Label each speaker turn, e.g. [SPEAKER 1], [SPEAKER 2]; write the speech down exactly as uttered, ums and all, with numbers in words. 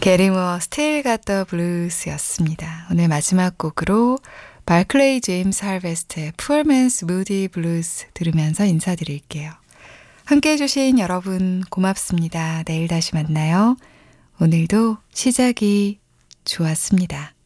[SPEAKER 1] 게리모어 Still Got the Blues였습니다. 오늘 마지막 곡으로 발클레이 제임스 하베스트의 Poor Man's Moody Blues 들으면서 인사드릴게요. 함께해 주신 여러분 고맙습니다. 내일 다시 만나요. 오늘도 시작이 좋았습니다.